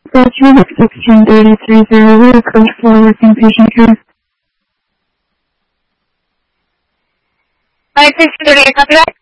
Approach unit 163030, will approach forwarding patient care. 5638, copy that?